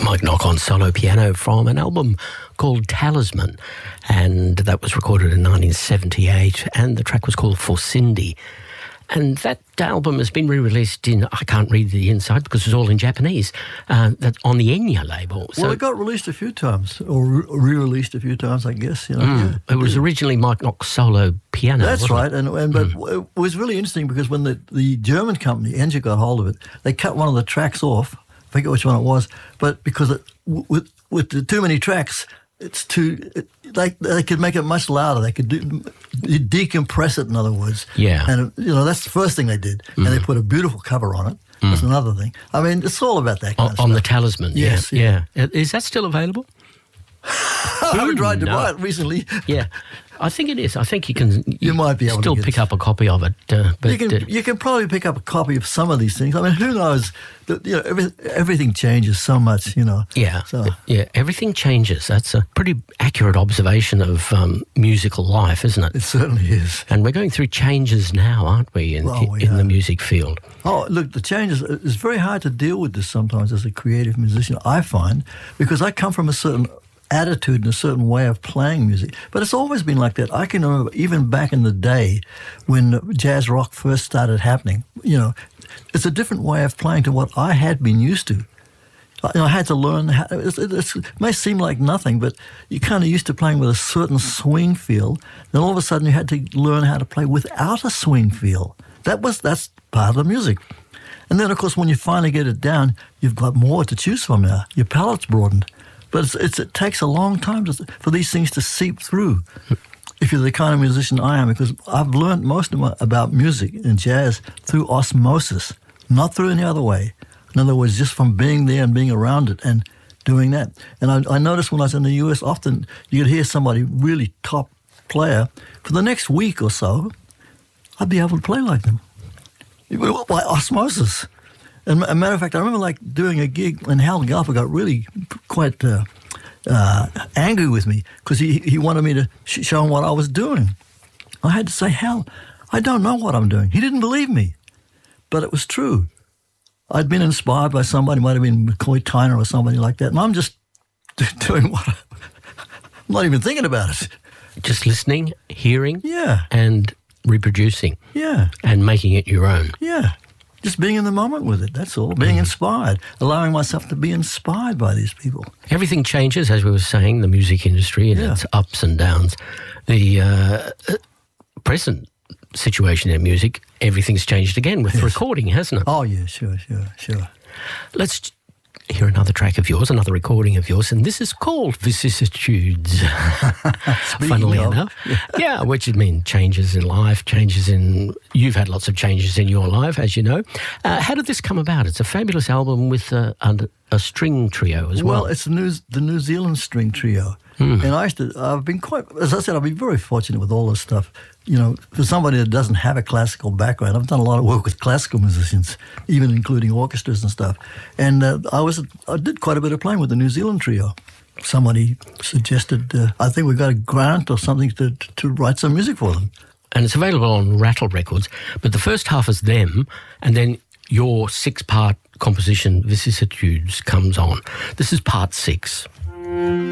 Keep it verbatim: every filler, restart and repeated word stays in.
Mike Nock on solo piano from an album called Talisman, and that was recorded in nineteen seventy-eight, and the track was called For Cindy. And that album has been re-released in, I can't read the inside because it's all in Japanese, uh, that's on the Enya label. So, well, it got released a few times, or re-released a few times, I guess. You know, mm, yeah. It was originally Mike Nock's solo piano. That's right, it? and, and but mm. it was really interesting because when the, the German company, Enya, got hold of it, they cut one of the tracks off. I forget which one it was, but because it, with with the too many tracks, it's too it, they they could make it much louder. They could do, decompress it, in other words. Yeah, and you know that's the first thing they did, mm. and they put a beautiful cover on it. Mm. That's another thing. I mean, it's all about that kind on, of stuff. On the Talisman. Yes, yeah. yeah. Is that still available? I haven't tried to no. buy it recently. Yeah, I think it is. I think you can. You, you might be able still to pick it. up a copy of it. Uh, but you can uh, you can probably pick up a copy of some of these things. I mean, who knows? That, you know, every, everything changes so much. You know. Yeah. So. Yeah. Everything changes. That's a pretty accurate observation of um, musical life, isn't it? It certainly is. And we're going through changes now, aren't we, in, well, we in are. the music field? Oh, look, the changes. It's very hard to deal with this sometimes as a creative musician. I find because I come from a certain attitude and a certain way of playing music. But it's always been like that. I can remember even back in the day when jazz rock first started happening, you know, it's a different way of playing to what I had been used to. I, you know, I had to learn how, it's, it's, it may seem like nothing, but you're kind of used to playing with a certain swing feel. Then all of a sudden you had to learn how to play without a swing feel. That was, that's part of the music. And then, of course, when you finally get it down, you've got more to choose from now. Your palate's broadened. But it's, it's, it takes a long time to, for these things to seep through, if you're the kind of musician I am, because I've learned most of my, about music and jazz through osmosis, not through any other way. In other words, just from being there and being around it and doing that. And I, I noticed when I was in the U S, often you could hear somebody really top player. For the next week or so, I'd be able to play like them by osmosis. And a matter of fact, I remember like doing a gig, and Hal Galper got really quite uh, uh, angry with me because he, he wanted me to sh- show him what I was doing. I had to say, Hal, I don't know what I'm doing. He didn't believe me, but it was true. I'd been inspired by somebody, might have been McCoy Tyner or somebody like that, and I'm just doing what I, I'm not even thinking about it. Just listening, hearing, yeah, and reproducing, yeah, and making it your own. Yeah. Just being in the moment with it, that's all. Being mm. inspired, allowing myself to be inspired by these people. Everything changes, as we were saying, the music industry and yeah. its ups and downs. The uh, present situation in music, everything's changed again with yes. recording, hasn't it? Oh, yeah, sure, sure, sure. Let's hear another track of yours, another recording of yours, and this is called Vicissitudes, funnily of, enough. Yeah. yeah, which would mean changes in life, changes in... You've had lots of changes in your life, as you know. Uh, how did this come about? It's a fabulous album with a, a, a string trio as well. Well, it's the New, the New Zealand string trio. Mm. And I used to, I've been quite, as I said, I've been very fortunate with all this stuff. You know, for somebody that doesn't have a classical background, I've done a lot of work with classical musicians, even including orchestras and stuff. And uh, I was, I did quite a bit of playing with the New Zealand trio. Somebody suggested, uh, I think we got a grant or something to, to, to write some music for them. And it's available on Rattle Records. But the first half is them, and then your six-part composition, Vicissitudes, comes on. This is part six.